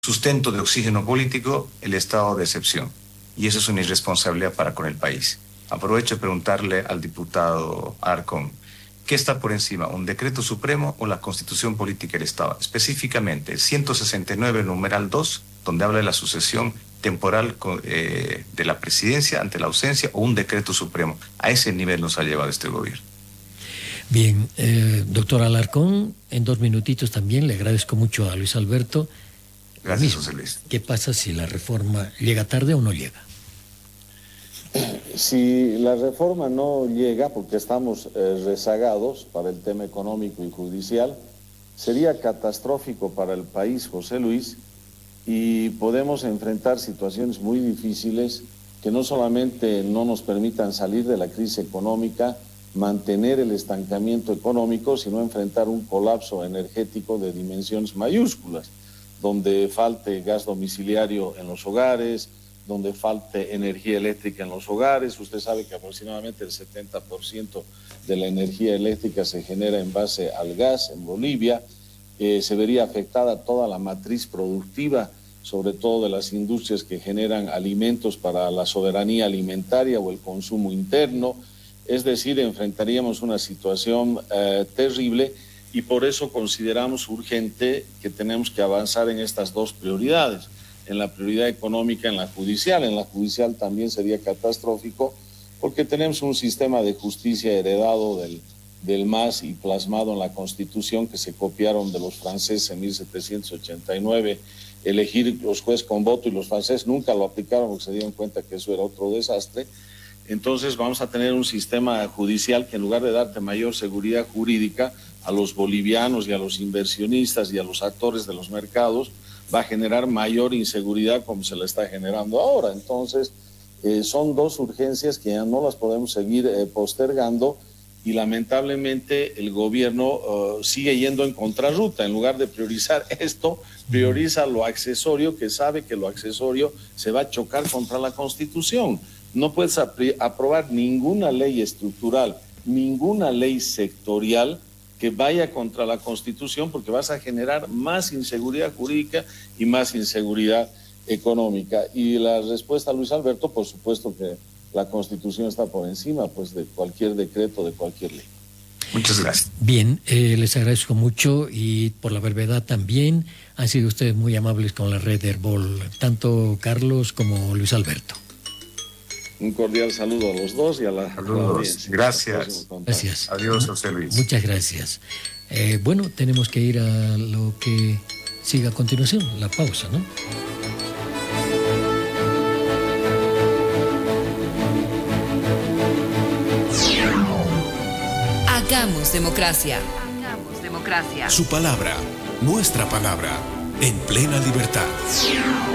sustento de oxígeno político el estado de excepción. Y eso es una irresponsabilidad para con el país. Aprovecho de preguntarle al diputado Alarcón, ¿qué está por encima, un decreto supremo o la Constitución Política del Estado? Específicamente, el 169, numeral 2, donde habla de la sucesión temporal de la presidencia ante la ausencia, o un decreto supremo. A ese nivel nos ha llevado este gobierno. Bien, doctor Alarcón, en 2 minutitos también le agradezco mucho a Luis Alberto. Gracias, José Luis. ¿Qué pasa si la reforma llega tarde o no llega? Si la reforma no llega, porque estamos rezagados para el tema económico y judicial, sería catastrófico para el país, José Luis, y podemos enfrentar situaciones muy difíciles que no solamente no nos permitan salir de la crisis económica, mantener el estancamiento económico, sino enfrentar un colapso energético de dimensiones mayúsculas, donde falte gas domiciliario en los hogares, donde falte energía eléctrica en los hogares. Usted sabe que aproximadamente el 70% de la energía eléctrica se genera en base al gas en Bolivia. Se vería afectada toda la matriz productiva, sobre todo de las industrias que generan alimentos para la soberanía alimentaria o el consumo interno. Es decir, enfrentaríamos una situación terrible, y por eso consideramos urgente que tenemos que avanzar en estas 2 prioridades, en la prioridad económica, en la judicial. En la judicial también sería catastrófico, porque tenemos un sistema de justicia heredado del MAS y plasmado en la Constitución, que se copiaron de los franceses en 1789, elegir los jueces con voto, y los franceses nunca lo aplicaron porque se dieron cuenta que eso era otro desastre. Entonces vamos a tener un sistema judicial que, en lugar de darte mayor seguridad jurídica a los bolivianos y a los inversionistas y a los actores de los mercados, va a generar mayor inseguridad como se la está generando ahora. Entonces son 2 urgencias que ya no las podemos seguir postergando, y lamentablemente el gobierno sigue yendo en contrarruta. En lugar de priorizar esto, prioriza lo accesorio, que sabe que lo accesorio se va a chocar contra la Constitución. No puedes aprobar ninguna ley estructural, ninguna ley sectorial que vaya contra la Constitución, porque vas a generar más inseguridad jurídica y más inseguridad económica. Y la respuesta a Luis Alberto, por supuesto que la Constitución está por encima, pues, de cualquier decreto, de cualquier ley. Muchas gracias. Bien, les agradezco mucho, y por la brevedad también. Han sido ustedes muy amables con la red Herbol, tanto Carlos como Luis Alberto. Un cordial saludo a los 2 y a la audiencia. Gracias. Gracias. Adiós, José Luis. Muchas gracias. Bueno, tenemos que ir a lo que sigue a continuación, la pausa, ¿no? Hagamos democracia. Hagamos democracia. Su palabra, nuestra palabra, en plena libertad.